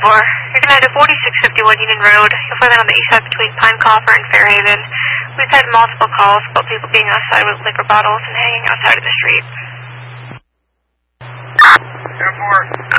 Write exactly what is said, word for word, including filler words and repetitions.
four. You're going to head to forty-six fifty-one Union Road. You'll find that on the east side between Pine Copper and Fairhaven. We've had multiple calls about people being outside with liquor bottles and hanging outside of the street. ten four.